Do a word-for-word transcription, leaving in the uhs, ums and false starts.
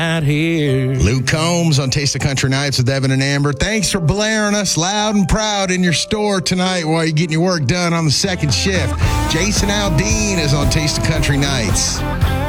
out here. Luke Combs on Taste of Country Nights with Evan and Amber. Thanks for blaring us loud and proud in your store tonight while you're getting your work done on the second shift. Jason Aldean is on Taste of Country Nights.